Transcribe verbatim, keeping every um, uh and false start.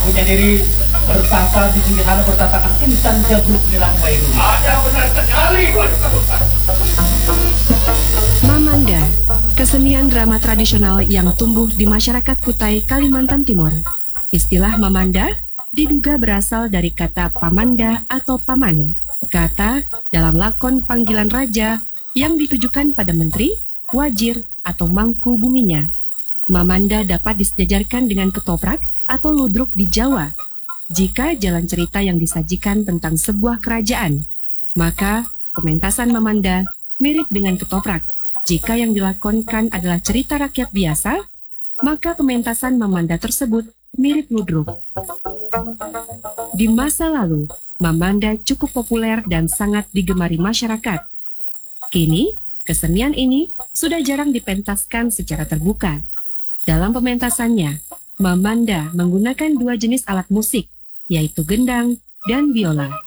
punya diri bertata di sini hanya bertatakan insan jabruk nilang bairu. Ada benar sekali. Mamanda, kesenian drama tradisional yang tumbuh di masyarakat Kutai, Kalimantan Timur. Istilah Mamanda diduga berasal dari kata pamanda atau paman, kata dalam lakon panggilan raja yang ditujukan pada menteri, wajir, atau mangku buminya. Mamanda dapat disejajarkan dengan ketoprak atau ludruk di Jawa. Jika jalan cerita yang disajikan tentang sebuah kerajaan, maka pementasan Mamanda mirip dengan ketoprak. Jika yang dilakonkan adalah cerita rakyat biasa, maka pementasan Mamanda tersebut mirip ludruk. Di masa lalu, Mamanda cukup populer dan sangat digemari masyarakat. Kini, kesenian ini sudah jarang dipentaskan secara terbuka. Dalam pementasannya, Mamanda menggunakan dua jenis alat musik, yaitu gendang dan biola.